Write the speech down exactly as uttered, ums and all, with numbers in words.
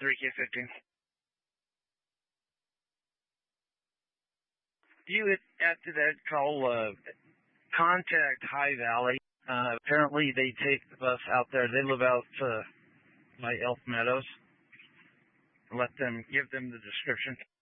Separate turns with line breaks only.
three K fifteen. You after that call, uh, contact High Valley. Uh, apparently they take the bus out there. They live out uh, by Elk Meadows. Let them give them the description.